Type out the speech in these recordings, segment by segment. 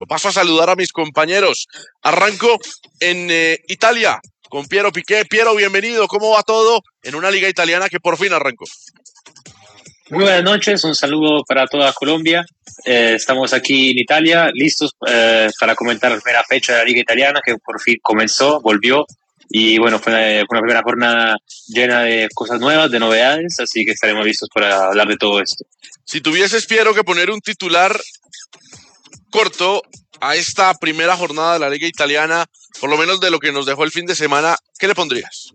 paso a saludar a mis compañeros. Arranco en Italia con Piero Piqué. Piero, bienvenido. ¿Cómo va todo en una liga italiana que por fin arrancó? Muy buenas noches, un saludo para toda Colombia. Estamos aquí en Italia, listos para comentar la primera fecha de la liga italiana que por fin comenzó, volvió. Y bueno, fue una primera jornada llena de cosas nuevas, de novedades, así que estaremos listos para hablar de todo esto. Si tuvieses, Piero, que poner un titular corto a esta primera jornada de la liga italiana, por lo menos de lo que nos dejó el fin de semana, ¿qué le pondrías?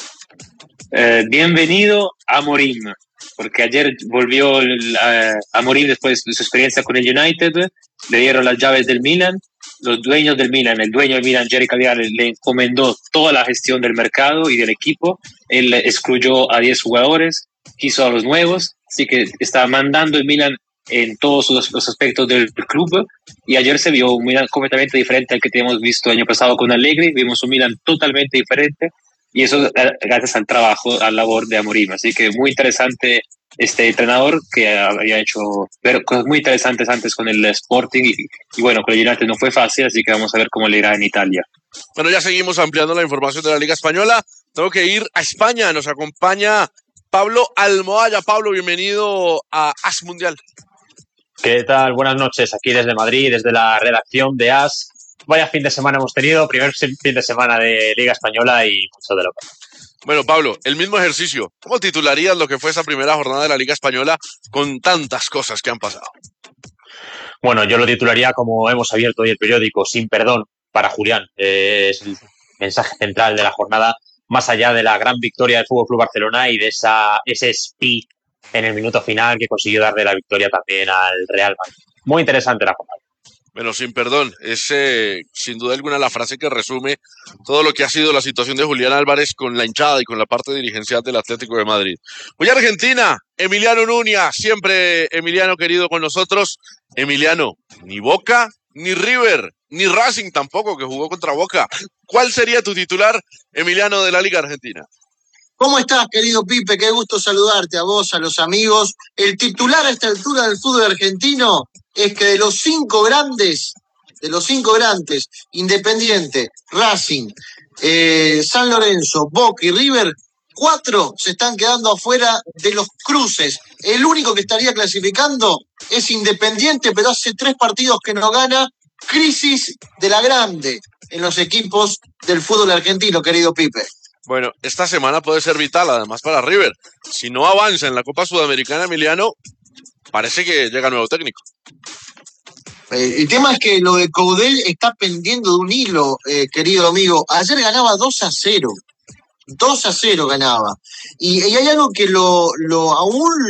Bienvenido a Amorim, porque ayer volvió Amorim después de su experiencia con el United, le dieron las llaves del Milan, los dueños del Milan, el dueño del Milan, Jerry Cagliari, le encomendó toda la gestión del mercado y del equipo, él excluyó a 10 jugadores, quiso a los nuevos, así que está mandando el Milan en todos los aspectos del club, y ayer se vio un Milan completamente diferente al que teníamos visto el año pasado con Allegri, vimos un Milan totalmente diferente, y eso gracias al trabajo, a la labor de Amorim. Así que muy interesante este entrenador que había hecho cosas muy interesantes antes con el Sporting y bueno, con el United no fue fácil, así que vamos a ver cómo le irá en Italia. Bueno, ya seguimos ampliando la información de la Liga Española. Tengo que ir a España, nos acompaña Pablo Almohaya. Pablo, bienvenido a AS Mundial. ¿Qué tal? Buenas noches, aquí desde Madrid, desde la redacción de AS. Vaya fin de semana hemos tenido, primer fin de semana de Liga Española y mucho de loco. Bueno, Pablo, el mismo ejercicio. ¿Cómo titularías lo que fue esa primera jornada de la Liga Española con tantas cosas que han pasado? Bueno, yo lo titularía como hemos abierto hoy el periódico, sin perdón para Julián. Es el mensaje central de la jornada, más allá de la gran victoria del Fútbol Club Barcelona y de ese speed en el minuto final que consiguió darle la victoria también al Real Madrid. Muy interesante la jornada. Bueno, sin perdón, es sin duda alguna la frase que resume todo lo que ha sido la situación de Julián Álvarez con la hinchada y con la parte dirigencial del Atlético de Madrid. Voy a Argentina, Emiliano Nuña, siempre Emiliano querido con nosotros. Emiliano, ni Boca, ni River, ni Racing tampoco, que jugó contra Boca. ¿Cuál sería tu titular, Emiliano, de la Liga Argentina? ¿Cómo estás, querido Pipe? Qué gusto saludarte a vos, a los amigos. El titular a esta altura del fútbol argentino es que de los cinco grandes, Independiente, Racing, San Lorenzo, Boca y River, 4 se están quedando afuera de los cruces. El único que estaría clasificando es Independiente, pero hace 3 partidos que no gana. Crisis de la grande en los equipos del fútbol argentino, querido Pipe. Bueno, esta semana puede ser vital, además para River. Si no avanza en la Copa Sudamericana, Emiliano, parece que llega nuevo técnico. El tema es que lo de Coudet está pendiendo de un hilo, querido amigo. Ayer ganaba 2-0. 2-0 ganaba. Y hay algo que aún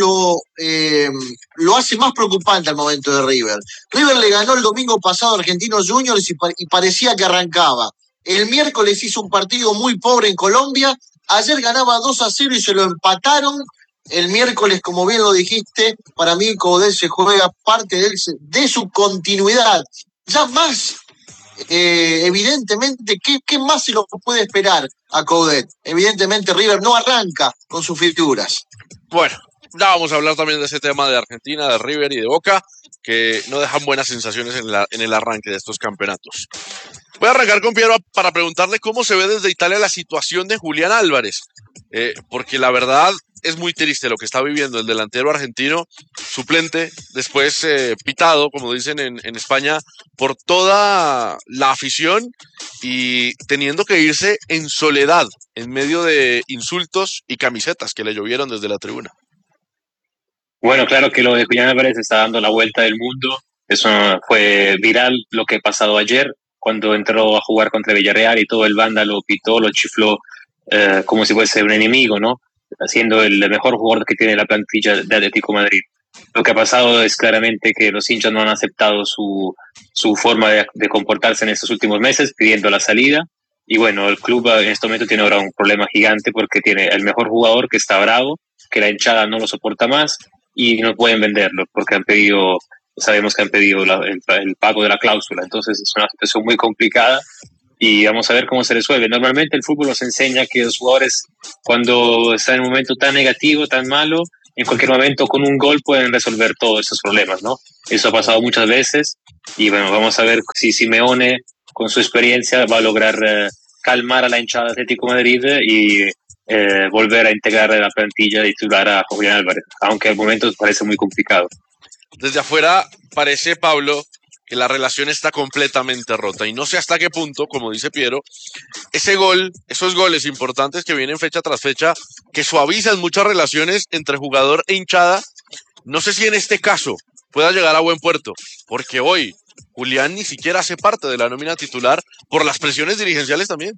lo hace más preocupante al momento de River. River le ganó el domingo pasado a Argentinos Juniors y parecía que arrancaba. El miércoles hizo un partido muy pobre en Colombia. Ayer ganaba 2-0 y se lo empataron. El miércoles, como bien lo dijiste, para mí Coudet se juega parte de su continuidad. Ya más, evidentemente, ¿qué más se lo puede esperar a Coudet? Evidentemente River no arranca con sus figuras. Bueno, ya vamos a hablar también de ese tema de Argentina, de River y de Boca, que no dejan buenas sensaciones en el arranque de estos campeonatos. Voy a arrancar con Piero para preguntarle cómo se ve desde Italia la situación de Julián Álvarez, porque la verdad es muy triste lo que está viviendo el delantero argentino, suplente, después pitado, como dicen en España, por toda la afición y teniendo que irse en soledad, en medio de insultos y camisetas que le llovieron desde la tribuna. Bueno, claro que lo de Julián Álvarez está dando la vuelta del mundo. Eso fue viral lo que ha pasado ayer, cuando entró a jugar contra Villarreal y todo el banda lo pitó, lo chifló como si fuese un enemigo, ¿no? Siendo el mejor jugador que tiene la plantilla de Atlético de Madrid. Lo que ha pasado es claramente que los hinchas no han aceptado su forma de comportarse en estos últimos meses, pidiendo la salida. Y bueno, el club en este momento tiene ahora un problema gigante porque tiene el mejor jugador que está bravo, que la hinchada no lo soporta más y no pueden venderlo porque sabemos que han pedido el pago de la cláusula. Entonces es una situación muy complicada y vamos a ver cómo se resuelve. Normalmente el fútbol nos enseña que los jugadores, cuando están en un momento tan negativo, tan malo, en cualquier momento con un gol pueden resolver todos esos problemas, ¿no? Eso ha pasado muchas veces y bueno, vamos a ver si Simeone con su experiencia va a lograr calmar a la hinchada de Atlético de Madrid y volver a integrar a la plantilla y titular a Julián Álvarez, aunque al momento parece muy complicado. Desde afuera parece, Pablo, que la relación está completamente rota y no sé hasta qué punto, como dice Piero, esos goles importantes que vienen fecha tras fecha, que suavizan muchas relaciones entre jugador e hinchada, no sé si en este caso pueda llegar a buen puerto, porque hoy Julián ni siquiera hace parte de la nómina titular por las presiones dirigenciales también.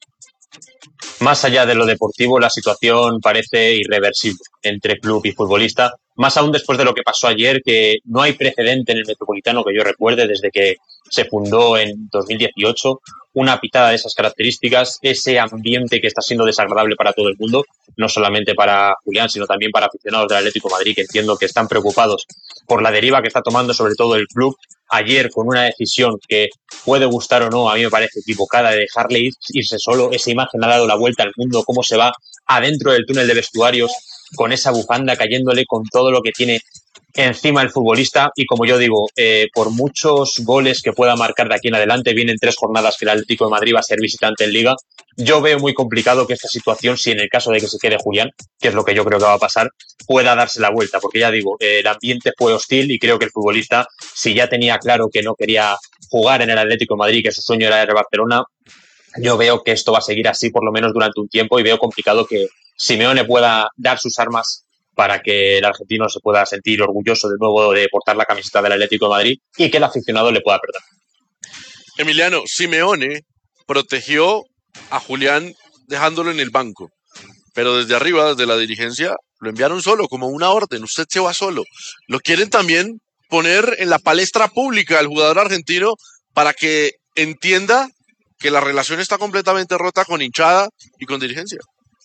Más allá de lo deportivo, la situación parece irreversible entre club y futbolista, más aún después de lo que pasó ayer, que no hay precedente en el Metropolitano que yo recuerde desde que se fundó en 2018, una pitada de esas características, ese ambiente que está siendo desagradable para todo el mundo, no solamente para Julián, sino también para aficionados del Atlético de Madrid, que entiendo que están preocupados por la deriva que está tomando sobre todo el club. Ayer, con una decisión que puede gustar o no, a mí me parece equivocada, de dejarle irse solo, esa imagen ha dado la vuelta al mundo, cómo se va adentro del túnel de vestuarios con esa bufanda cayéndole con todo lo que tiene encima el futbolista y como yo digo, por muchos goles que pueda marcar de aquí en adelante, vienen 3 jornadas que el Atlético de Madrid va a ser visitante en Liga, yo veo muy complicado que esta situación, si en el caso de que se quede Julián, que es lo que yo creo que va a pasar, pueda darse la vuelta, porque ya digo, el ambiente fue hostil y creo que el futbolista, si ya tenía claro que no quería jugar en el Atlético de Madrid, que su sueño era el Barcelona, yo veo que esto va a seguir así por lo menos durante un tiempo y veo complicado que Simeone pueda dar sus armas para que el argentino se pueda sentir orgulloso de nuevo de portar la camiseta del Atlético de Madrid y que el aficionado le pueda perdonar. Emiliano, Simeone protegió a Julián dejándolo en el banco, pero desde arriba, desde la dirigencia, lo enviaron solo, como una orden, usted se va solo. Lo quieren también poner en la palestra pública al jugador argentino para que entienda que la relación está completamente rota con hinchada y con dirigencia.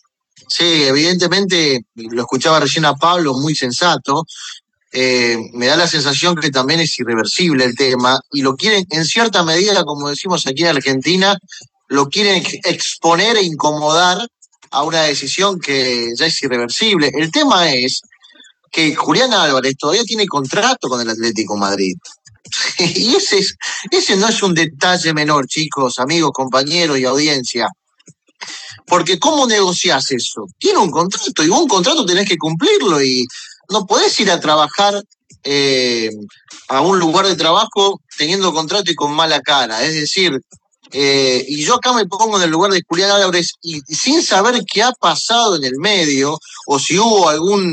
Sí, evidentemente, lo escuchaba recién a Pablo, muy sensato. Me da la sensación que también es irreversible el tema y lo quieren, en cierta medida, como decimos aquí en Argentina, lo quieren exponer e incomodar a una decisión que ya es irreversible. El tema es que Julián Álvarez todavía tiene contrato con el Atlético de Madrid. Y ese no es un detalle menor, chicos, amigos, compañeros y audiencia. Porque ¿cómo negociás eso? Tiene un contrato y un contrato tenés que cumplirlo y no podés ir a trabajar a un lugar de trabajo teniendo contrato y con mala cara. Es decir, y yo acá me pongo en el lugar de Julián Álvarez y sin saber qué ha pasado en el medio o si hubo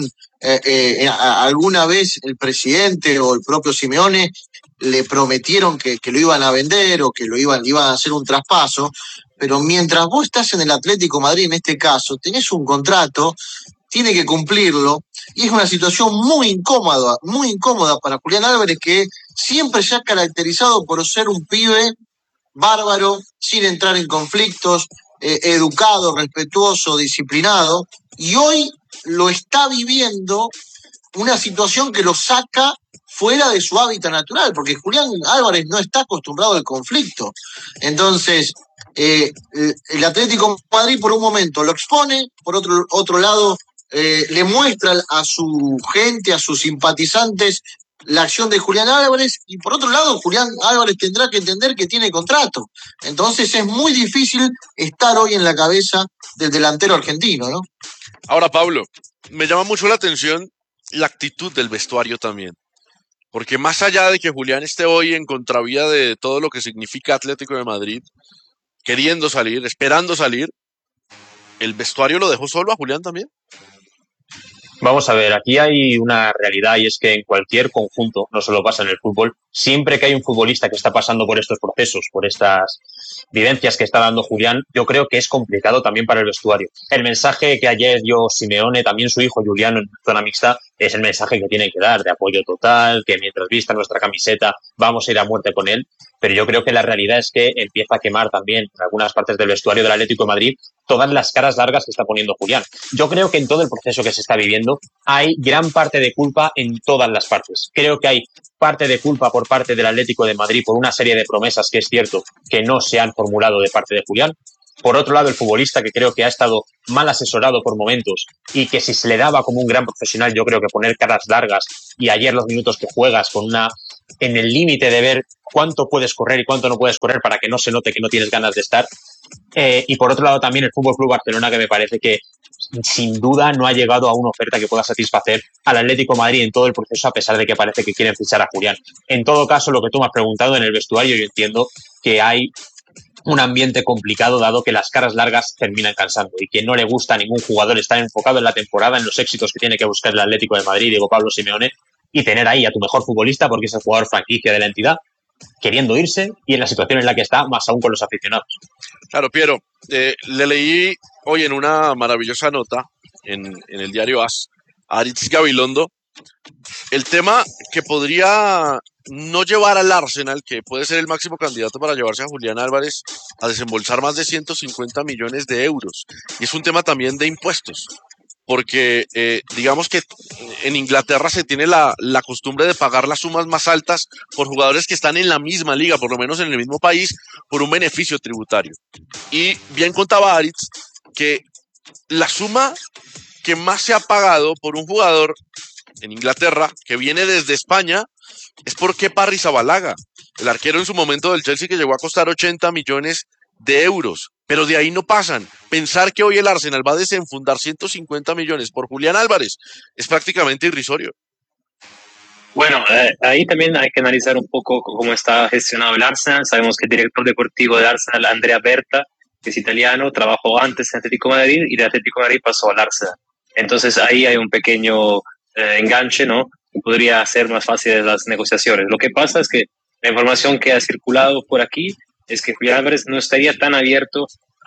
alguna vez el presidente o el propio Simeone le prometieron que lo iban a vender o que iban a hacer un traspaso, pero mientras vos estás en el Atlético Madrid, en este caso, tenés un contrato, tiene que cumplirlo, y es una situación muy incómoda para Julián Álvarez, que siempre se ha caracterizado por ser un pibe bárbaro, sin entrar en conflictos, educado, respetuoso, disciplinado, y hoy lo está viviendo una situación que lo saca fuera de su hábitat natural, porque Julián Álvarez no está acostumbrado al conflicto. Entonces, el Atlético de Madrid por un momento lo expone, por otro lado le muestra a su gente, a sus simpatizantes, la acción de Julián Álvarez, y por otro lado Julián Álvarez tendrá que entender que tiene contrato. Entonces es muy difícil estar hoy en la cabeza del delantero argentino, ¿no? Ahora, Pablo, me llama mucho la atención la actitud del vestuario también. Porque más allá de que Julián esté hoy en contravía de todo lo que significa Atlético de Madrid, queriendo salir, esperando salir, ¿el vestuario lo dejó solo a Julián también? Vamos a ver, aquí hay una realidad y es que en cualquier conjunto, no solo pasa en el fútbol, siempre que hay un futbolista que está pasando por estos procesos, por estas vivencias que está dando Julián, yo creo que es complicado también para el vestuario. El mensaje que ayer dio Simeone, también su hijo Julián en zona mixta, es el mensaje que tiene que dar, de apoyo total, que mientras vista nuestra camiseta vamos a ir a muerte con él, pero yo creo que la realidad es que empieza a quemar también en algunas partes del vestuario del Atlético de Madrid todas las caras largas que está poniendo Julián. Yo creo que en todo el proceso que se está viviendo hay gran parte de culpa en todas las partes. Creo que hay parte de culpa por parte del Atlético de Madrid por una serie de promesas que es cierto que no se han formulado de parte de Julián. Por otro lado, el futbolista, que creo que ha estado mal asesorado por momentos y que si se le daba como un gran profesional, yo creo que poner caras largas y ayer los minutos que juegas con en el límite de ver cuánto puedes correr y cuánto no puedes correr para que no se note que no tienes ganas de estar. Y por otro lado también el Fútbol Club Barcelona, que me parece que sin duda no ha llegado a una oferta que pueda satisfacer al Atlético de Madrid en todo el proceso, a pesar de que parece que quieren fichar a Julián. En todo caso, lo que tú me has preguntado en el vestuario, yo entiendo que hay un ambiente complicado, dado que las caras largas terminan cansando y que no le gusta a ningún jugador estar enfocado en la temporada, en los éxitos que tiene que buscar el Atlético de Madrid, Diego Pablo Simeone, y tener ahí a tu mejor futbolista, porque es el jugador franquicia de la entidad, queriendo irse, y en la situación en la que está, más aún con los aficionados. Claro, Piero, le leí hoy en una maravillosa nota en el diario AS a Aritz Gabilondo el tema que podría no llevar al Arsenal, que puede ser el máximo candidato para llevarse a Julián Álvarez, a desembolsar más de 150 millones de euros. Y es un tema también de impuestos, porque digamos que en Inglaterra se tiene la costumbre de pagar las sumas más altas por jugadores que están en la misma liga, por lo menos en el mismo país, por un beneficio tributario. Y bien contaba Aritz que la suma que más se ha pagado por un jugador en Inglaterra, que viene desde España, es por Kepa Arrizabalaga, el arquero en su momento del Chelsea, que llegó a costar 80 millones de euros. Pero de ahí no pasan. Pensar que hoy el Arsenal va a desenfundar 150 millones por Julián Álvarez es prácticamente irrisorio. Bueno, ahí también hay que analizar un poco cómo está gestionado el Arsenal. Sabemos que el director deportivo de Arsenal, Andrea Berta, que es italiano, trabajó antes en Atlético de Madrid y de Atlético de Madrid pasó al Arsenal. Entonces ahí hay un pequeño enganche, ¿no? Que podría hacer más fáciles las negociaciones. Lo que pasa es que la información que ha circulado por aquí es que Julián Álvarez no estaría tan abierto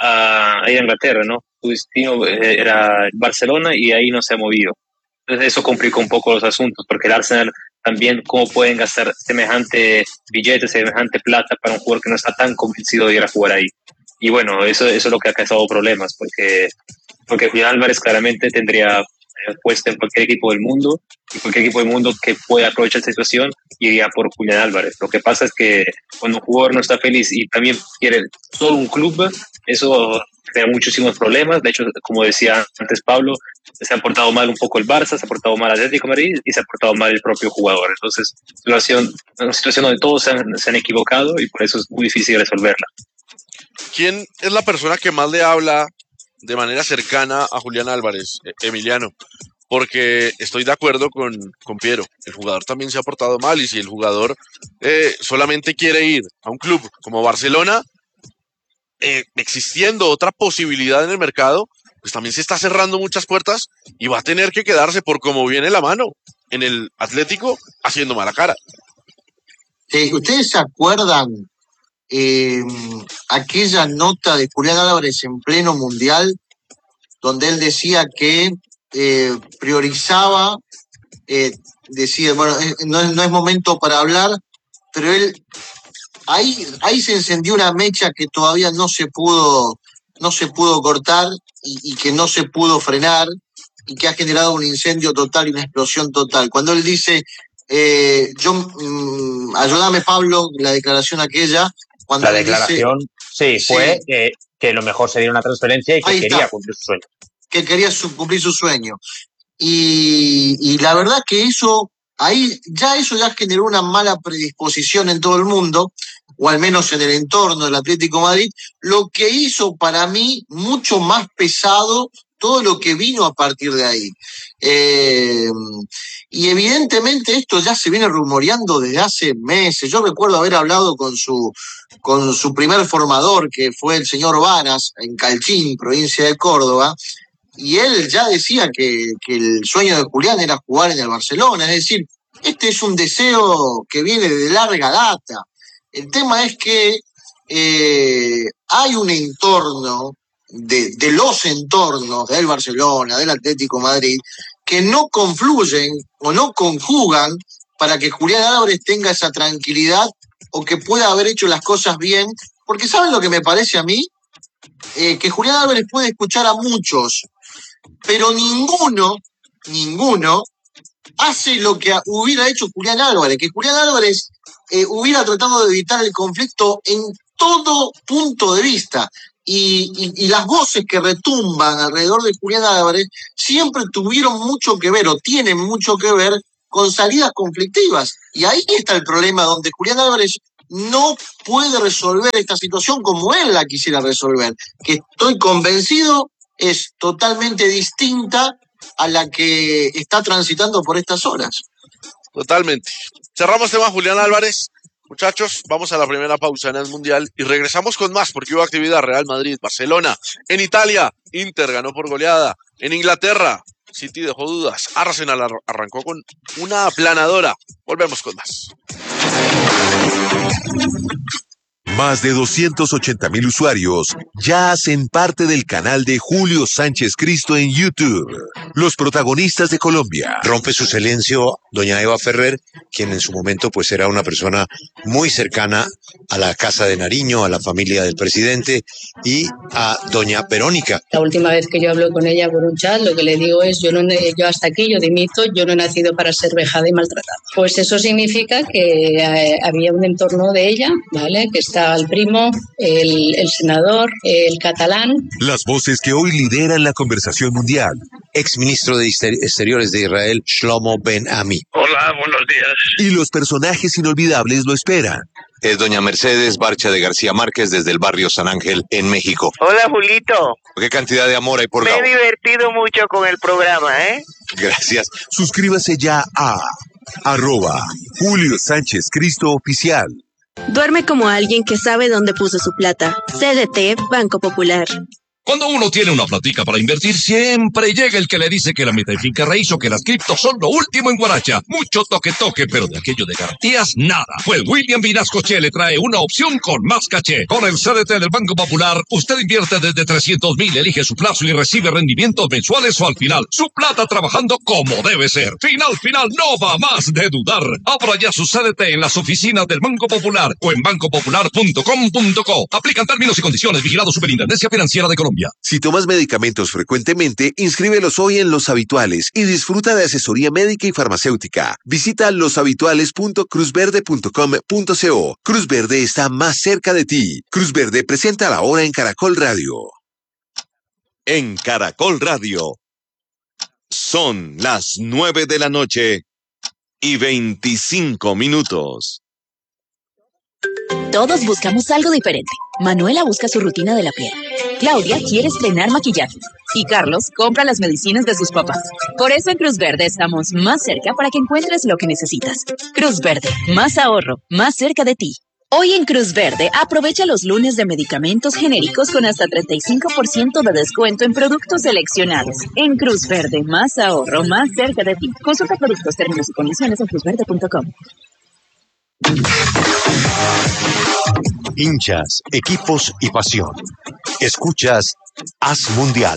a ir a Inglaterra, ¿no? Su destino era Barcelona y ahí no se ha movido. Entonces eso complicó un poco los asuntos, porque el Arsenal también, cómo pueden gastar semejante billete, semejante plata para un jugador que no está tan convencido de ir a jugar ahí. Y bueno, eso es lo que ha causado problemas, porque Julián Álvarez claramente tendría puesto en cualquier equipo del mundo, y cualquier equipo del mundo que pueda aprovechar esta situación iría por Julián Álvarez. Lo que pasa es que cuando un jugador no está feliz y también quiere solo un club, eso crea muchísimos problemas. De hecho, como decía antes Pablo, se ha portado mal un poco el Barça, se ha portado mal el Atlético de Madrid y se ha portado mal el propio jugador. Entonces, una situación donde todos se han equivocado y por eso es muy difícil resolverla. ¿Quién es la persona que más le habla de manera cercana a Julián Álvarez, Emiliano? Porque estoy de acuerdo con Piero. El jugador también se ha portado mal, y si el jugador solamente quiere ir a un club como Barcelona, existiendo otra posibilidad en el mercado, pues también se está cerrando muchas puertas y va a tener que quedarse por cómo viene la mano en el Atlético haciendo mala cara. ¿Ustedes se acuerdan aquella nota de Julián Álvarez en pleno mundial, donde él decía que priorizaba, decía, bueno, no es momento para hablar, pero él ahí se encendió una mecha que todavía no se pudo cortar y que no se pudo frenar, y que ha generado un incendio total y una explosión total. Cuando él dice, ayúdame Pablo, la declaración aquella. Cuando la declaración, fue que lo mejor sería una transferencia y que quería cumplir su sueño. Que quería cumplir su sueño. Y la verdad que eso ya generó una mala predisposición en todo el mundo, o al menos en el entorno del Atlético de Madrid, lo que hizo para mí mucho más pesado todo lo que vino a partir de ahí. Y evidentemente esto ya se viene rumoreando desde hace meses. Yo recuerdo haber hablado con su primer formador, que fue el señor Varas, en Calchín, provincia de Córdoba, y él ya decía que el sueño de Julián era jugar en el Barcelona. Es decir, este es un deseo que viene de larga data. El tema es que hay un entorno de los entornos del Barcelona, del Atlético de Madrid, que no confluyen o no conjugan para que Julián Álvarez tenga esa tranquilidad o que pueda haber hecho las cosas bien. Porque ¿saben lo que me parece a mí? Que Julián Álvarez puede escuchar a muchos, pero ninguno hace lo que hubiera hecho Julián Álvarez, que Julián Álvarez hubiera tratado de evitar el conflicto en todo punto de vista, y las voces que retumban alrededor de Julián Álvarez siempre tuvieron mucho que ver o tienen mucho que ver con salidas conflictivas. Y ahí está el problema, donde Julián Álvarez no puede resolver esta situación como él la quisiera resolver, que estoy convencido es totalmente distinta a la que está transitando por estas horas. Totalmente. Cerramos tema Julián Álvarez. Muchachos, vamos a la primera pausa en el Mundial y regresamos con más porque hubo actividad. Real Madrid, Barcelona. En Italia, Inter ganó por goleada. En Inglaterra, City dejó dudas. Arsenal arrancó con una aplanadora. Volvemos con más. Más de 280,000 usuarios ya hacen parte del canal de Julio Sánchez Cristo en YouTube. Los protagonistas de Colombia. Rompe su silencio doña Eva Ferrer, quien en su momento pues era una persona muy cercana a la Casa de Nariño, a la familia del presidente y a doña Verónica. La última vez que yo hablo con ella por un chat, lo que le digo es yo hasta aquí, yo dimito, yo no he nacido para ser vejada y maltratada. Pues eso significa que había un entorno de ella, ¿vale? Que está el primo, el senador, el catalán. Las voces que hoy lideran la conversación mundial. Exministro de Exteriores de Israel, Shlomo Ben Ami. Hola, buenos días. Y los personajes inolvidables lo esperan. Es doña Mercedes Barcha de García Márquez desde el barrio San Ángel en México. Hola, Julito. ¿Qué cantidad de amor hay por Me Gabo? he divertido mucho con el programa, ¿eh? Gracias. Suscríbase ya a @Julio Sánchez Cristo Oficial. Duerme como alguien que sabe dónde puso su plata. CDT Banco Popular. Cuando uno tiene una platica para invertir, siempre llega el que le dice que la meta de finca raíz o que las criptos son lo último en Guaracha. Mucho toque, pero de aquello de garantías, nada. Pues William Vinascoche le trae una opción con más caché. Con el CDT del Banco Popular, usted invierte desde 300,000, elige su plazo y recibe rendimientos mensuales o al final. Su plata trabajando como debe ser. Final, no va más de dudar. Abra ya su CDT en las oficinas del Banco Popular o en bancopopular.com.co. Aplican términos y condiciones. Vigilado Superintendencia Financiera de Colombia. Si tomas medicamentos frecuentemente, inscríbelos hoy en Los Habituales y disfruta de asesoría médica y farmacéutica. Visita loshabituales.cruzverde.com.co. Cruz Verde está más cerca de ti. Cruz Verde presenta la hora en Caracol Radio. En Caracol Radio. Son las 9 de la noche y 25 minutos. Todos buscamos algo diferente. Manuela busca su rutina de la piel. Claudia quiere estrenar maquillaje. Y Carlos compra las medicinas de sus papás. Por eso en Cruz Verde estamos más cerca para que encuentres lo que necesitas. Cruz Verde, más ahorro, más cerca de ti. Hoy en Cruz Verde, aprovecha los lunes de medicamentos genéricos con hasta 35% de descuento en productos seleccionados. En Cruz Verde, más ahorro, más cerca de ti. Consulta productos, términos y condiciones en cruzverde.com. Hinchas, equipos y pasión. Escuchas Haz Mundial.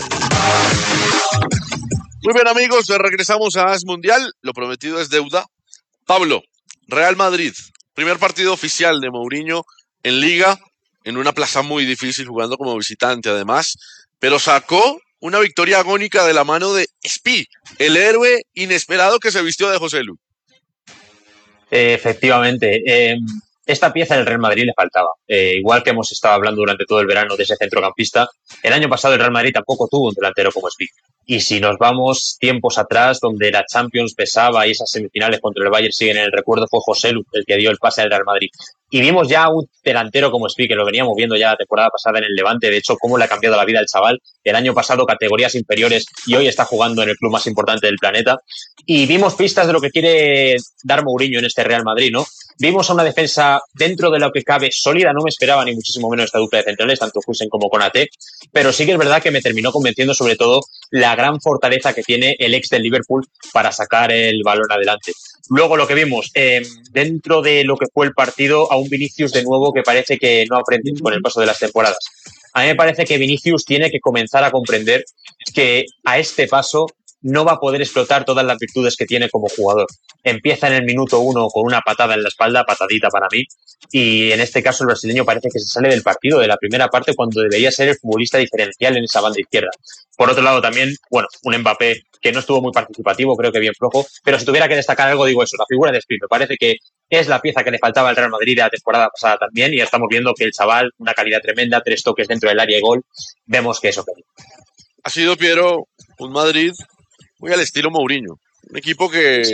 Muy bien, amigos, regresamos a Haz Mundial. Lo prometido es deuda. Pablo, Real Madrid, primer partido oficial de Mourinho en Liga, en una plaza muy difícil, jugando como visitante además, pero sacó una victoria agónica de la mano de Spi, el héroe inesperado que se vistió de José Lu. Efectivamente. Esta pieza del Real Madrid le faltaba. Igual que hemos estado hablando durante todo el verano de ese centrocampista, el año pasado el Real Madrid tampoco tuvo un delantero como Spi. Y si nos vamos tiempos atrás, donde la Champions pesaba y esas semifinales contra el Bayern siguen en el recuerdo, fue José Lu el que dio el pase al Real Madrid. Y vimos ya un delantero como Spi, que lo veníamos viendo ya la temporada pasada en el Levante. De hecho, cómo le ha cambiado la vida al chaval. El año pasado categorías inferiores y hoy está jugando en el club más importante del planeta. Y vimos pistas de lo que quiere dar Mourinho en este Real Madrid, ¿no? Vimos a una defensa dentro de lo que cabe sólida. No me esperaba ni muchísimo menos esta dupla de centrales, tanto Huijsen como Konaté, pero sí que es verdad que me terminó convenciendo sobre todo la gran fortaleza que tiene el ex del Liverpool para sacar el balón adelante. Luego lo que vimos, dentro de lo que fue el partido, a un Vinicius de nuevo que parece que no aprende con el paso de las temporadas. A mí me parece que Vinicius tiene que comenzar a comprender que a este paso no va a poder explotar todas las virtudes que tiene como jugador. Empieza en el minuto 1 con una patada en la espalda, patadita para mí, y en este caso el brasileño parece que se sale del partido, de la primera parte, cuando debería ser el futbolista diferencial en esa banda izquierda. Por otro lado también, bueno, un Mbappé que no estuvo muy participativo, creo que bien flojo, pero si tuviera que destacar algo, digo eso, la figura de Espino. Parece que es la pieza que le faltaba al Real Madrid la temporada pasada también, y ya estamos viendo que el chaval, una calidad tremenda, 3 toques dentro del área y gol, vemos que eso quería. Ha sido, Piero, un Madrid muy al estilo Mourinho. Un equipo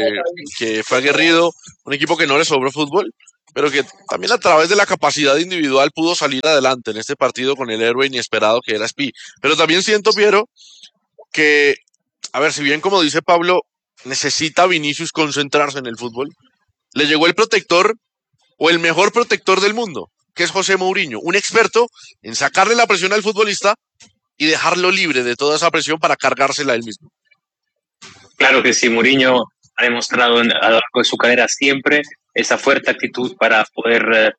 que fue aguerrido, un equipo que no le sobró fútbol, pero que también a través de la capacidad individual pudo salir adelante en este partido con el héroe inesperado que era Spi. Pero también siento, Piero, que, a ver, si bien como dice Pablo, necesita Vinicius concentrarse en el fútbol, le llegó el protector o el mejor protector del mundo, que es José Mourinho, un experto en sacarle la presión al futbolista y dejarlo libre de toda esa presión para cargársela él mismo. Claro que sí, Mourinho ha demostrado a lo largo de su carrera siempre esa fuerte actitud para poder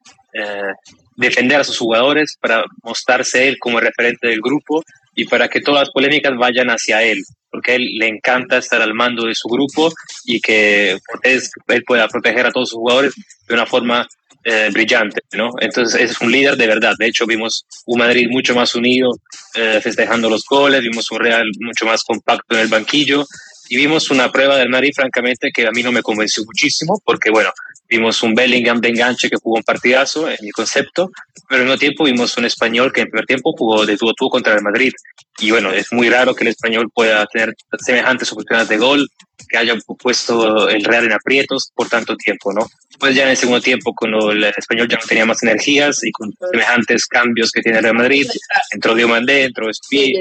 defender a sus jugadores, para mostrarse él como el referente del grupo y para que todas las polémicas vayan hacia él, porque a él le encanta estar al mando de su grupo y que él pueda proteger a todos sus jugadores de una forma brillante, ¿no? Entonces es un líder de verdad. De hecho vimos un Madrid mucho más unido festejando los goles, vimos un Real mucho más compacto en el banquillo y vimos una prueba del Madrid francamente que a mí no me convenció muchísimo, porque bueno, vimos un Bellingham de enganche que jugó un partidazo en mi concepto, pero al mismo tiempo vimos un Español que en primer tiempo jugó de tú a tú contra el Madrid. Y bueno, es muy raro que el Español pueda tener semejantes oportunidades de gol, que haya puesto el Real en aprietos por tanto tiempo, ¿no? Pues ya en el segundo tiempo, cuando el Español ya no tenía más energías y con semejantes cambios que tiene el Real Madrid, entró Diomandé, entró Spi,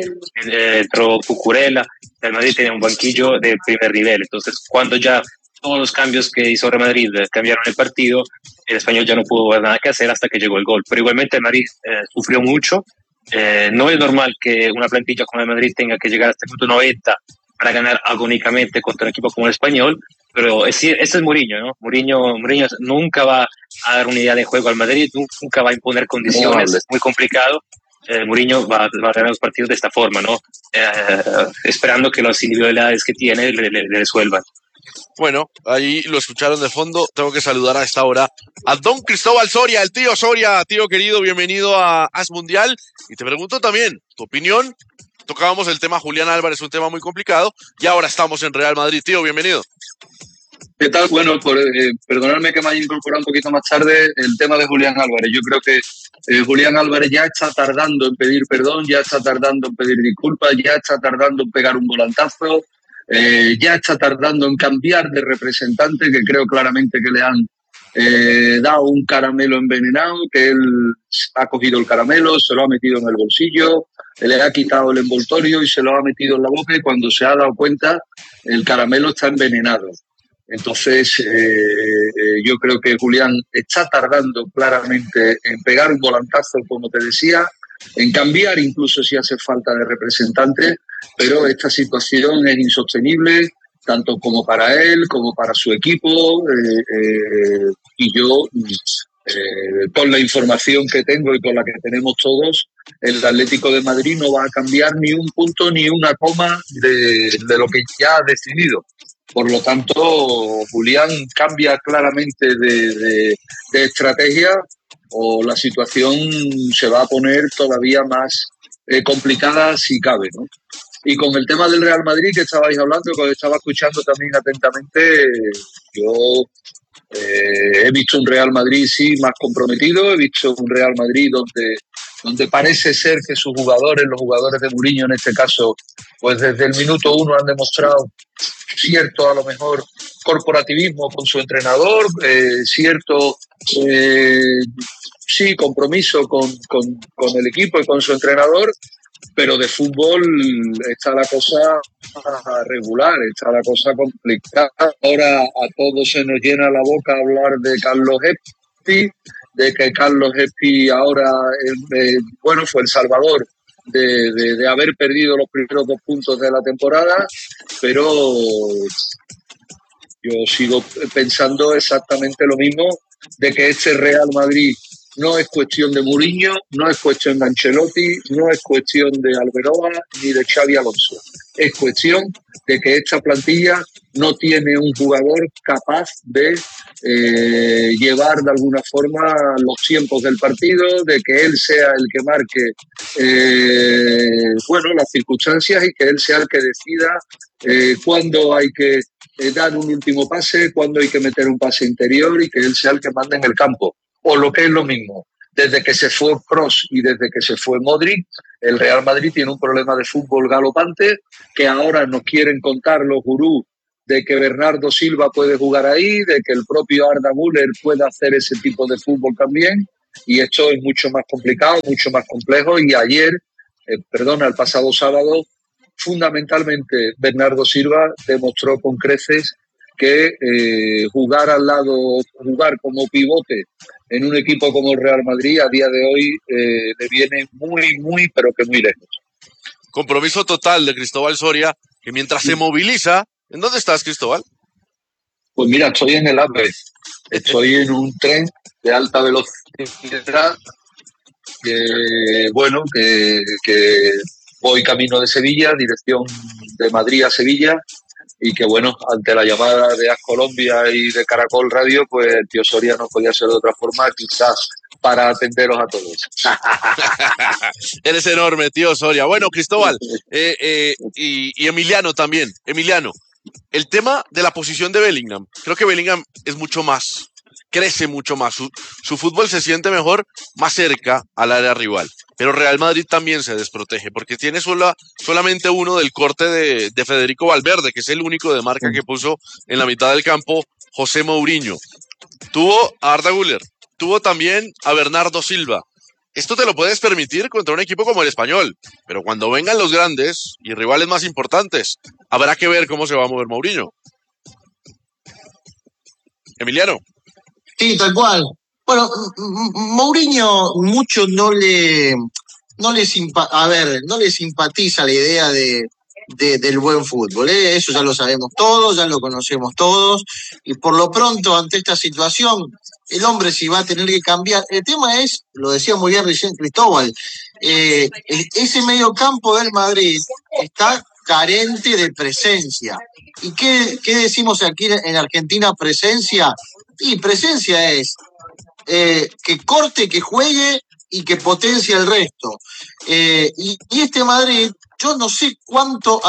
entró Cucurella, el Madrid tenía un banquillo de primer nivel. Entonces, cuando ya todos los cambios que hizo Real Madrid cambiaron el partido, el Español ya no pudo ver nada que hacer hasta que llegó el gol. Pero igualmente el Madrid sufrió mucho. No es normal que una plantilla como el Madrid tenga que llegar hasta el minuto 90 para ganar agónicamente contra un equipo como el Español, pero ese es Mourinho, ¿no? Mourinho nunca va a dar una idea de juego al Madrid, nunca va a imponer condiciones, es muy complicado. Mourinho va a ganar los partidos de esta forma, ¿no? Esperando que las individualidades que tiene le resuelvan. Bueno, ahí lo escucharon de fondo. Tengo que saludar a esta hora a don Cristóbal Soria, el tío Soria. Tío querido, bienvenido a As Mundial. Y te pregunto también, tu opinión. Tocábamos el tema Julián Álvarez, un tema muy complicado, y ahora estamos en Real Madrid. Tío, bienvenido. ¿Qué tal? Bueno, perdonadme que me haya incorporado un poquito más tarde el tema de Julián Álvarez. Yo creo que Julián Álvarez ya está tardando en pedir perdón, ya está tardando en pedir disculpas, ya está tardando en pegar un volantazo, ya está tardando en cambiar de representante, que creo claramente que le han dado un caramelo envenenado, que él ha cogido el caramelo, se lo ha metido en el bolsillo, le ha quitado el envoltorio y se lo ha metido en la boca, y cuando se ha dado cuenta el caramelo está envenenado. Entonces yo creo que Julián está tardando claramente en pegar un volantazo, como te decía, en cambiar incluso si hace falta de representante, pero esta situación es insostenible tanto como para él como para su equipo, y yo con la información que tengo y con la que tenemos todos, el Atlético de Madrid no va a cambiar ni un punto ni una coma de lo que ya ha decidido. Por lo tanto, Julián cambia claramente de estrategia, o la situación se va a poner todavía más complicada si cabe, ¿no? Y con el tema del Real Madrid que estabais hablando, que os estaba escuchando también atentamente, yo he visto un Real Madrid sí más comprometido, he visto un Real Madrid donde parece ser que sus jugadores, los jugadores de Mourinho en este caso, pues desde el minuto 1 han demostrado cierto, a lo mejor, corporativismo con su entrenador, cierto, sí, compromiso con el equipo y con su entrenador, pero de fútbol está la cosa regular, está la cosa complicada. Ahora a todos se nos llena la boca hablar de Carlos Espi, de que Carlos Espi ahora fue el salvador de haber perdido los primeros 2 puntos de la temporada, pero yo sigo pensando exactamente lo mismo, de que este Real Madrid no es cuestión de Mourinho, no es cuestión de Ancelotti, no es cuestión de Alberola ni de Xabi Alonso. Es cuestión de que esta plantilla no tiene un jugador capaz de llevar de alguna forma los tiempos del partido, de que él sea el que marque las circunstancias y que él sea el que decida cuándo hay que dar un último pase, cuándo hay que meter un pase interior y que él sea el que mande en el campo. O lo que es lo mismo, desde que se fue Kroos y desde que se fue Modric, el Real Madrid tiene un problema de fútbol galopante que ahora nos quieren contar los gurús de que Bernardo Silva puede jugar ahí, de que el propio Arda Güler puede hacer ese tipo de fútbol también, y esto es mucho más complicado, mucho más complejo, y ayer, el pasado sábado, fundamentalmente Bernardo Silva demostró con creces que jugar como pivote en un equipo como el Real Madrid a día de hoy le viene muy, pero que muy lejos. Compromiso total de Cristóbal Soria, que mientras se moviliza... ¿En dónde estás, Cristóbal? Pues mira, estoy en el AVE. Estoy en un tren de alta velocidad que voy camino de Sevilla, dirección de Madrid a Sevilla, y que ante la llamada de As Colombia y de Caracol Radio, pues el tío Soria no podía ser de otra forma, quizás para atenderos a todos. Eres enorme, tío Soria. Bueno, Cristóbal, y Emiliano también. Emiliano, el tema de la posición de Bellingham. Creo que Bellingham es mucho más, crece mucho más. Su fútbol se siente mejor más cerca al área rival. Pero Real Madrid también se desprotege porque tiene solamente uno del corte de Federico Valverde, que es el único de marca que puso en la mitad del campo José Mourinho. Tuvo a Arda Güler, tuvo también a Bernardo Silva. Esto te lo puedes permitir contra un equipo como el Español, pero cuando vengan los grandes y rivales más importantes, habrá que ver cómo se va a mover Mourinho. Emiliano. Sí, tal cual. Bueno, Mourinho mucho no le simpatiza la idea del buen fútbol, ¿eh? Eso ya lo sabemos todos, ya lo conocemos todos, y por lo pronto ante esta situación el hombre sí va a tener que cambiar. El tema es, lo decía muy bien recién Cristóbal, ese medio campo del Madrid está carente de presencia. ¿Y qué decimos aquí en Argentina? Presencia. Y presencia es que corte, que juegue y que potencie el resto. Y este Madrid, yo no sé cuánto,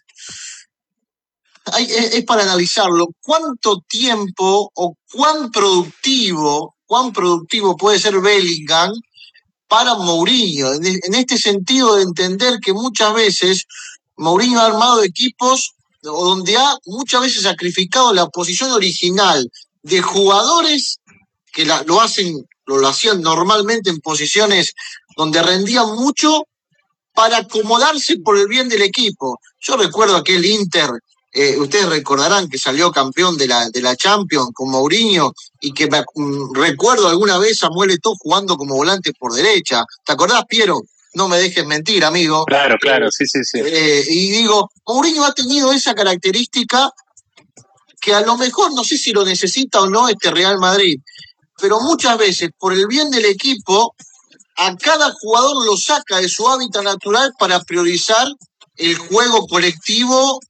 es para analizarlo, cuánto tiempo o cuán productivo puede ser Bellingham para Mourinho. En este sentido de entender que muchas veces Mourinho ha armado equipos donde ha muchas veces sacrificado la posición original de jugadores que lo hacían normalmente en posiciones donde rendían mucho para acomodarse por el bien del equipo. Yo recuerdo aquel Inter, ustedes recordarán que salió campeón de la Champions con Mourinho y que recuerdo alguna vez Samuel Eto'o jugando como volante por derecha. ¿Te acordás, Piero? No me dejes mentir, amigo. Claro, sí. Y digo, Mourinho ha tenido esa característica que a lo mejor no sé si lo necesita o no este Real Madrid, pero muchas veces por el bien del equipo a cada jugador lo saca de su hábitat natural para priorizar el juego colectivo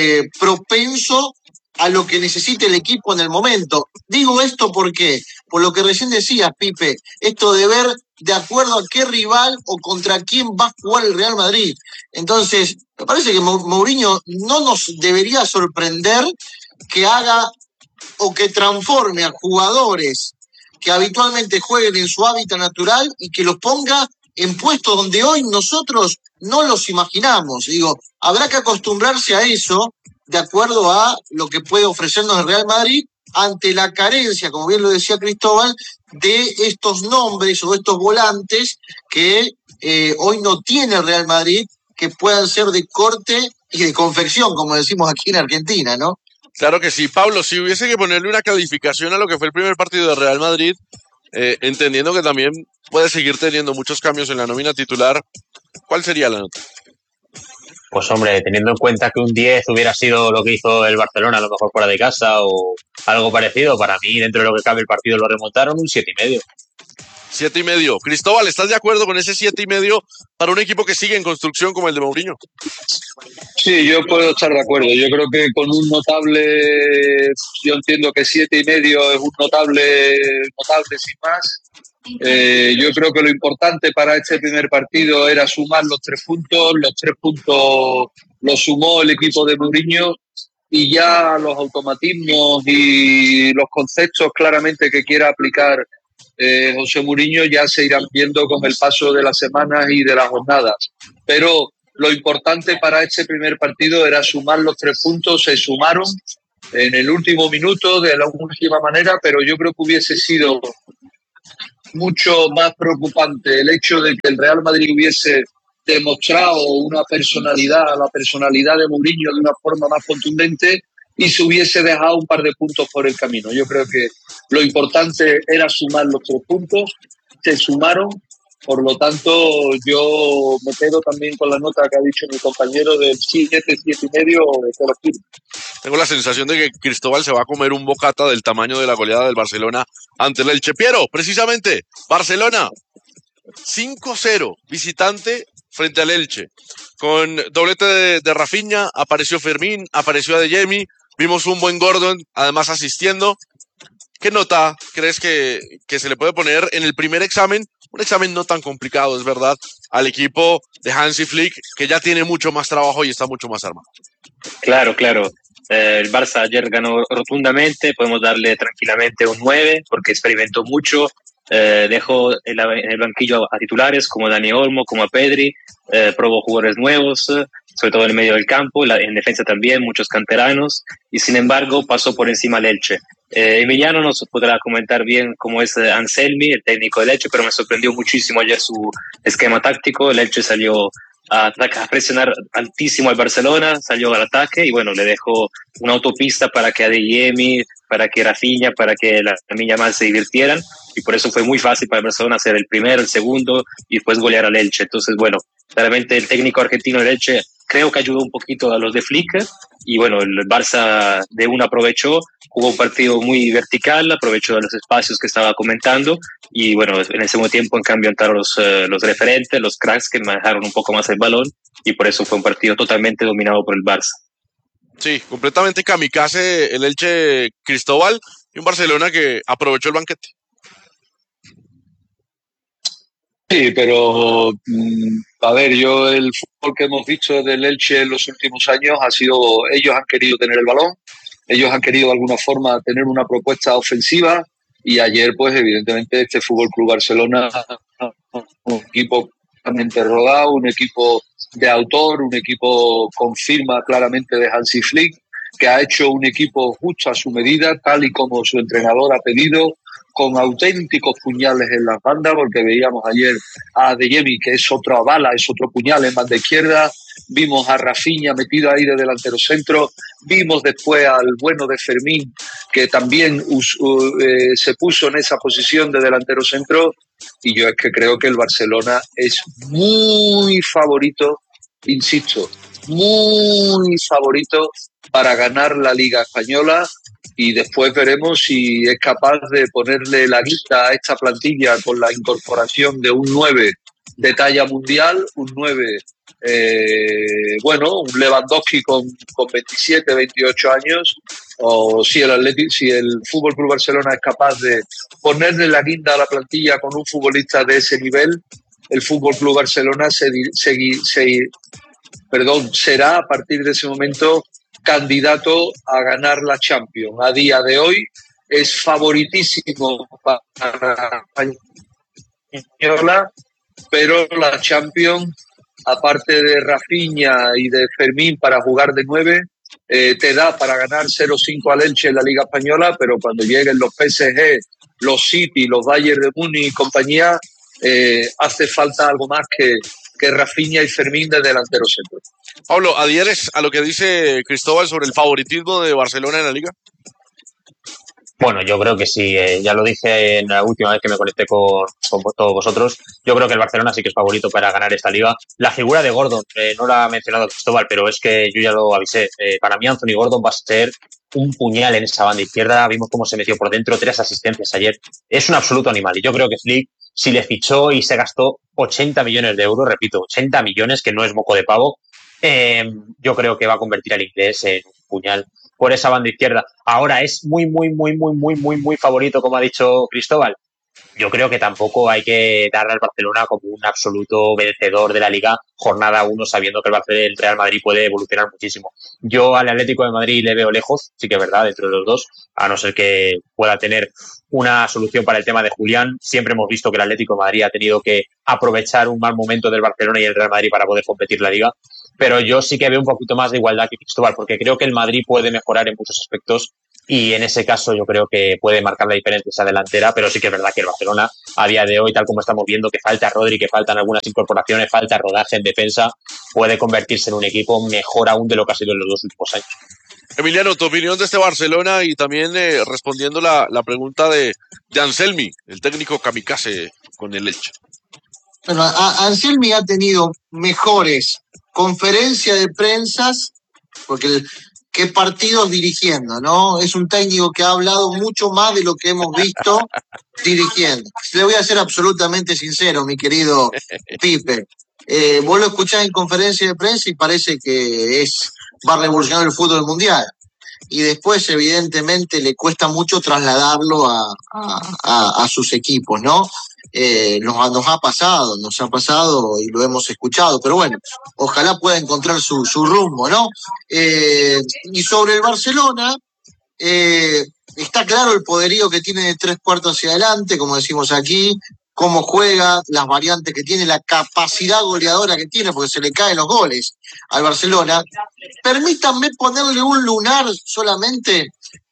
propenso a lo que necesite el equipo en el momento. Digo esto porque, por lo que recién decías, Pipe, esto de ver de acuerdo a qué rival o contra quién va a jugar el Real Madrid. Entonces, me parece que Mourinho no nos debería sorprender que haga o que transforme a jugadores que habitualmente jueguen en su hábitat natural y que los ponga en puestos donde hoy nosotros no los imaginamos. Digo, habrá que acostumbrarse a eso de acuerdo a lo que puede ofrecernos el Real Madrid ante la carencia, como bien lo decía Cristóbal, de estos nombres o estos volantes que hoy no tiene el Real Madrid, que puedan ser de corte y de confección, como decimos aquí en Argentina, ¿no? Claro que sí. Pablo, si hubiese que ponerle una calificación a lo que fue el primer partido de Real Madrid, entendiendo que también puede seguir teniendo muchos cambios en la nómina titular, ¿cuál sería la nota? Pues hombre, teniendo en cuenta que un 10 hubiera sido lo que hizo el Barcelona, a lo mejor fuera de casa o algo parecido, para mí, dentro de lo que cabe el partido lo remontaron, un 7,5. 7,5. Cristóbal, ¿estás de acuerdo con ese 7,5 para un equipo que sigue en construcción como el de Mourinho? Sí, yo puedo estar de acuerdo. Yo creo que con un notable, yo entiendo que 7,5 es un notable sin más. Yo creo que lo importante para este primer partido era sumar los 3 puntos. Los 3 puntos los sumó el equipo de Mourinho y ya los automatismos y los conceptos claramente que quiera aplicar José Mourinho ya se irán viendo con el paso de las semanas y de las jornadas. Pero lo importante para este primer partido era sumar los 3 puntos. Se sumaron en el último minuto de la última manera, pero yo creo que hubiese sido mucho más preocupante el hecho de que el Real Madrid hubiese demostrado la personalidad de Mourinho de una forma más contundente y se hubiese dejado un par de puntos por el camino. Yo creo que lo importante era sumar los 3 puntos, se sumaron, por lo tanto yo me quedo también con la nota que ha dicho mi compañero del 7,5 de Cero. Tengo la sensación de que Cristóbal se va a comer un bocata del tamaño de la goleada del Barcelona ante el Elche. Piero, precisamente, Barcelona 5-0, visitante frente al Elche. Con doblete de Rafinha, apareció Fermín, apareció Adeyemi, vimos un buen Gordon, además asistiendo. ¿Qué nota crees que se le puede poner en el primer examen? Un examen no tan complicado, es verdad, al equipo de Hansi Flick, que ya tiene mucho más trabajo y está mucho más armado. Claro. El Barça ayer ganó rotundamente, podemos darle tranquilamente un 9 porque experimentó mucho, dejó en el banquillo a titulares como Dani Olmo, como a Pedri, probó jugadores nuevos, sobre todo en el medio del campo, en defensa también, muchos canteranos, y sin embargo pasó por encima al Elche. Emiliano nos podrá comentar bien cómo es Anselmi, el técnico del Elche, pero me sorprendió muchísimo ayer su esquema táctico. El Elche salió a presionar altísimo al Barcelona, salió al ataque y bueno, le dejó una autopista para que Adeyemi, para que Rafinha, para que Lamine Yamal se divirtieran, y por eso fue muy fácil para el Barcelona hacer el primero, el segundo y después golear al Elche. Entonces bueno, claramente el técnico argentino del Elche creo que ayudó un poquito a los de Flick y bueno, el Barça de una aprovechó, jugó un partido muy vertical, aprovechó los espacios que estaba comentando y bueno, en el segundo tiempo en cambio entraron los referentes, los cracks que manejaron un poco más el balón y por eso fue un partido totalmente dominado por el Barça. Sí, completamente kamikaze el Elche, Cristóbal, y un Barcelona que aprovechó el banquete. Sí, pero a ver, el fútbol que hemos visto del Elche en los últimos años ha sido, ellos han querido tener el balón, ellos han querido de alguna forma tener una propuesta ofensiva y ayer pues evidentemente este Fútbol Club Barcelona, un equipo claramente rodado, un equipo de autor, un equipo con firma claramente de Hansi Flick, que ha hecho un equipo justo a su medida, tal y como su entrenador ha pedido, con auténticos puñales en las bandas, porque veíamos ayer a Adeyemi, que es otra bala, es otro puñal en banda izquierda, vimos a Rafinha metido ahí de delantero centro, vimos después al bueno de Fermín, que también se puso en esa posición de delantero centro, y yo es que creo que el Barcelona es muy favorito, insisto, muy favorito para ganar la Liga Española. Y después veremos si es capaz de ponerle la guita a esta plantilla con la incorporación de un 9 de talla mundial, un 9, un Lewandowski con 27, 28 años, o si el Fútbol Club Barcelona es capaz de ponerle la guinda a la plantilla con un futbolista de ese nivel, el Fútbol Club Barcelona será a partir de ese momento candidato a ganar la Champions. A día de hoy es favoritísimo para Española, pero la Champions, aparte de Rafinha y de Fermín para jugar de 9, te da para ganar 0-5 al Elche en la Liga Española, pero cuando lleguen los PSG, los City, los Bayern de Múnich y compañía, hace falta algo más que Rafinha y Fermín de delantero centro. Pablo, ¿adhieres a lo que dice Cristóbal sobre el favoritismo de Barcelona en la Liga? Bueno, yo creo que sí, ya lo dije en la última vez que me conecté con todos vosotros, yo creo que el Barcelona sí que es favorito para ganar esta liga. La figura de Gordon, no la ha mencionado Cristóbal, pero es que yo ya lo avisé. Para mí Anthony Gordon va a ser un puñal en esa banda izquierda, vimos cómo se metió por dentro, 3 asistencias ayer. Es un absoluto animal y yo creo que Flick, si le fichó y se gastó 80 millones de euros, repito, 80 millones, que no es moco de pavo, yo creo que va a convertir al inglés en un puñal por esa banda izquierda. Ahora es muy favorito, como ha dicho Cristóbal. Yo creo que tampoco hay que darle al Barcelona como un absoluto vencedor de la Liga jornada 1, sabiendo que el Real Madrid puede evolucionar muchísimo. Yo al Atlético de Madrid le veo lejos, sí que es verdad, entre los dos, a no ser que pueda tener una solución para el tema de Julián. Siempre hemos visto que el Atlético de Madrid ha tenido que aprovechar un mal momento del Barcelona y el Real Madrid para poder competir la Liga. Pero yo sí que veo un poquito más de igualdad que Cristóbal, porque creo que el Madrid puede mejorar en muchos aspectos y en ese caso yo creo que puede marcar la diferencia esa delantera, pero sí que es verdad que el Barcelona a día de hoy, tal como estamos viendo, que falta Rodri, que faltan algunas incorporaciones, falta rodaje en defensa, puede convertirse en un equipo mejor aún de lo que ha sido en los 2 últimos años. Emiliano, tu opinión de este Barcelona y también respondiendo la pregunta de Anselmi, el técnico kamikaze con el Elche. Bueno, Anselmi ha tenido mejores conferencias de prensas, porque qué partidos dirigiendo, ¿no? Es un técnico que ha hablado mucho más de lo que hemos visto dirigiendo. Le voy a ser absolutamente sincero, mi querido Pipe. Vos lo escuchás en conferencia de prensa y parece que va a revolucionar el fútbol mundial. Y después, evidentemente, le cuesta mucho trasladarlo a sus equipos, ¿no? Nos ha pasado y lo hemos escuchado, pero bueno, ojalá pueda encontrar su rumbo, ¿no? Y sobre el Barcelona, está claro el poderío que tiene de 3 cuartos hacia adelante, como decimos aquí, cómo juega, las variantes que tiene, la capacidad goleadora que tiene, porque se le caen los goles al Barcelona. Permítanme ponerle un lunar solamente.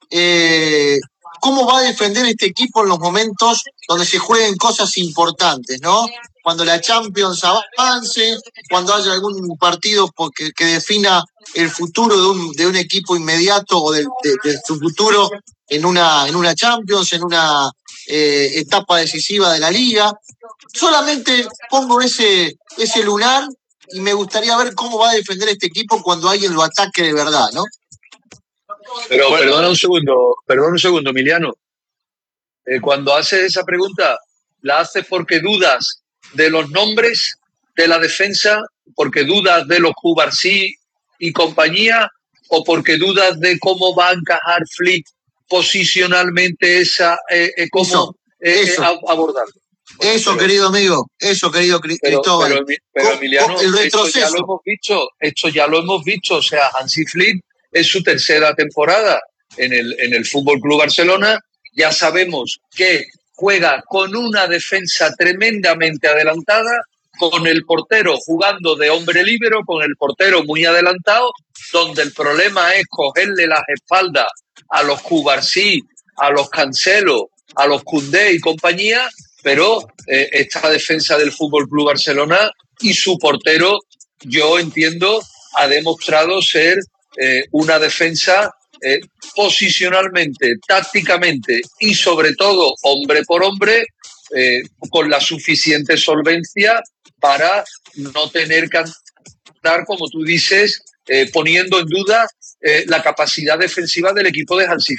¿Cómo va a defender este equipo en los momentos donde se jueguen cosas importantes, ¿no? Cuando la Champions avance, cuando haya algún partido que defina el futuro de un equipo inmediato o de su futuro en una Champions, en una etapa decisiva de la Liga. Solamente pongo ese lunar y me gustaría ver cómo va a defender este equipo cuando alguien lo ataque de verdad, ¿no? Pero perdona un segundo, Emiliano. Cuando haces esa pregunta, ¿la haces porque dudas de los nombres de la defensa, porque dudas de los Cubarsí y compañía, o porque dudas de cómo va a encajar Flick posicionalmente cómo abordarlo? Eso, querido amigo, eso, querido Cristóbal. Pero Emiliano, esto ya lo hemos visto. O sea, Hansi Flick es su tercera temporada en el Fútbol Club Barcelona. Ya sabemos que juega con una defensa tremendamente adelantada, con el portero jugando de hombre líbero, con el portero muy adelantado, donde el problema es cogerle las espaldas a los Cubarsí, a los Cancelo, a los Koundé y compañía, pero esta defensa del Fútbol Club Barcelona y su portero, yo entiendo, ha demostrado ser una defensa posicionalmente, tácticamente y sobre todo hombre por hombre, con la suficiente solvencia para no tener que andar, como tú dices, poniendo en duda la capacidad defensiva del equipo de Hansi.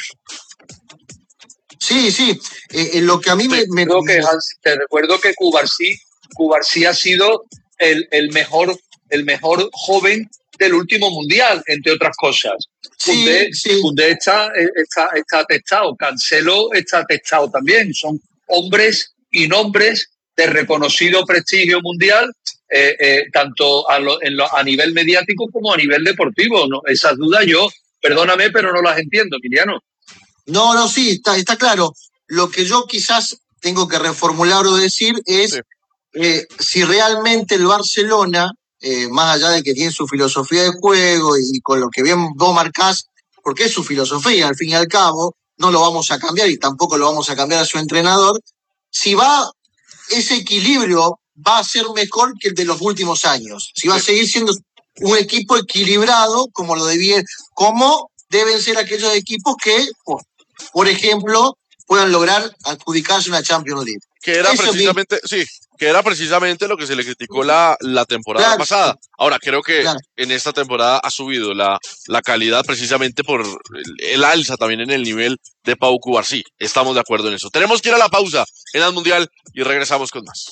Sí, lo que a mí me... Te recuerdo que Cubarsí ha sido el mejor joven del último mundial, entre otras cosas. Koundé está atestado, Cancelo está atestado también. Son hombres y nombres de reconocido prestigio mundial, tanto a nivel mediático como a nivel deportivo, ¿no? Esas dudas perdóname, pero no las entiendo, Emiliano. No, sí, está claro. Lo que yo quizás tengo que reformular o decir es si realmente el Barcelona, más allá de que tiene su filosofía de juego y con lo que bien vos marcás, porque es su filosofía, al fin y al cabo, no lo vamos a cambiar y tampoco lo vamos a cambiar a su entrenador, si ese equilibrio va a ser mejor que el de los últimos años, si va a seguir siendo un equipo equilibrado como deben ser aquellos equipos que por ejemplo, puedan lograr adjudicarse una Champions League. Que era precisamente lo que se le criticó la temporada pasada. Ahora, creo que en esta temporada ha subido la calidad precisamente por el alza también en el nivel de Pau Cubarsí. Estamos de acuerdo en eso. Tenemos que ir a la pausa en el Mundial y regresamos con más.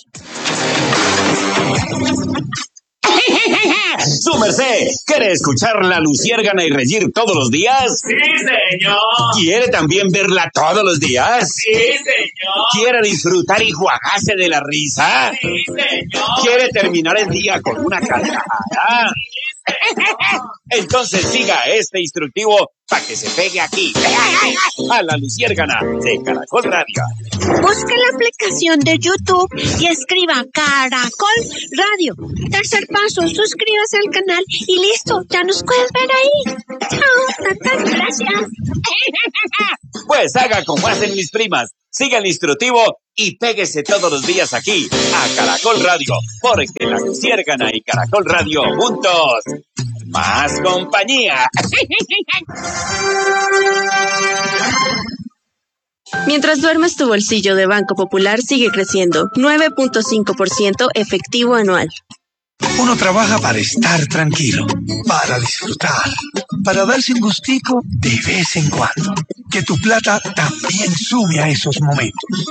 ¡Su merced! ¿Quiere escuchar La Luciérgana y reír todos los días? ¡Sí, señor! ¿Quiere también verla todos los días? ¡Sí, señor! ¿Quiere disfrutar y jugarse de la risa? ¡Sí, señor! ¿Quiere terminar el día con una carcajada? Entonces siga este instructivo para que se pegue aquí, a La Luciérgana de Caracol Radio. Busque la aplicación de YouTube y escriba Caracol Radio. Tercer paso, suscríbase al canal y listo, ya nos pueden ver ahí. Chao, gracias. Pues haga como hacen mis primas. Siga el instructivo y péguese todos los días aquí a Caracol Radio, porque La Luciérgana y Caracol Radio juntos, más compañía. Mientras duermes, tu bolsillo de Banco Popular sigue creciendo, 9.5% efectivo anual. Uno trabaja para estar tranquilo, para disfrutar, para darse un gustico de vez en cuando. Que tu plata también sume a esos momentos.